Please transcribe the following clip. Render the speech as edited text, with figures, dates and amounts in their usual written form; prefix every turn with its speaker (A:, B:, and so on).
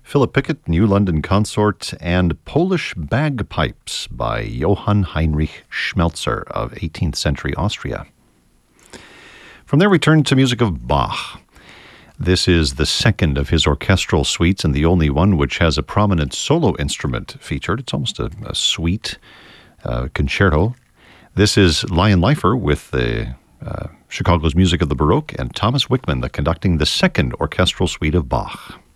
A: Philip Pickett, New London Consort, and Polish Bagpipes by Johann Heinrich Schmelzer of 18th century Austria. From there we turn to music of Bach. This is the second of his orchestral suites and the only one which has a prominent solo instrument featured. It's almost a suite concerto. This is Lion Leifer with the Chicago's Music of the Baroque and Thomas Wickman conducting the second orchestral suite of Bach.